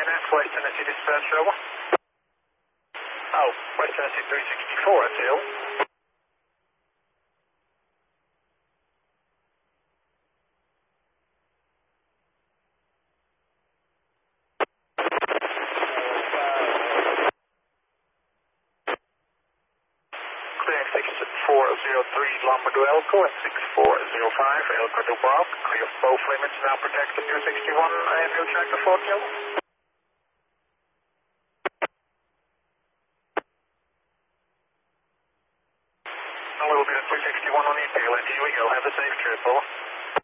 F, West Tennessee dispatch, over. Oh, West Tennessee 364, that's Hill. Clearing 6403 Lambert to Elko and 6405 Elko to Bob. Clear both limits now protected 261 and we'll check the 4 kilo. A little bit of 261 on your tail end. Here we go. Have a safe trip, over.